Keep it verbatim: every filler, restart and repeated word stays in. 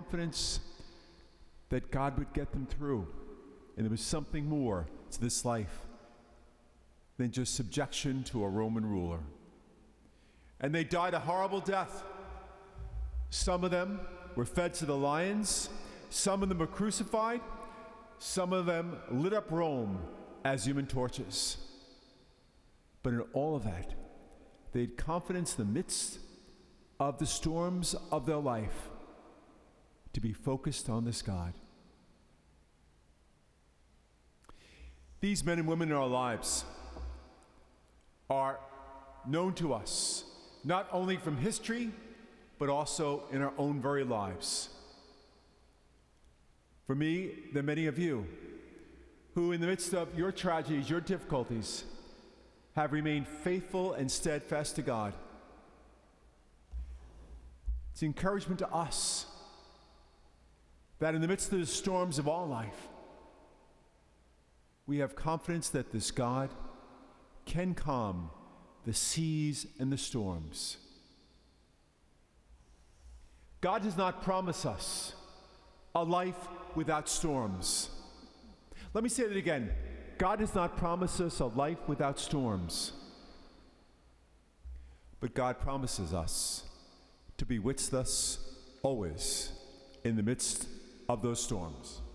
confidence that God would get them through, and there was something more to this life than just subjection to a Roman ruler. And they died a horrible death. Some of them were fed to the lions, some of them were crucified, some of them lit up Rome as human torches. But in all of that, they had confidence in the midst of the storms of their life to be focused on this God. These men and women in our lives are known to us, not only from history, but also in our own very lives. For me, there are many of you who, in the midst of your tragedies, your difficulties, have remained faithful and steadfast to God. It's encouragement to us that in the midst of the storms of all life, we have confidence that this God can calm the seas and the storms. God does not promise us a life without storms. Let me say that again. God does not promise us a life without storms. But God promises us to be with us always in the midst of those storms.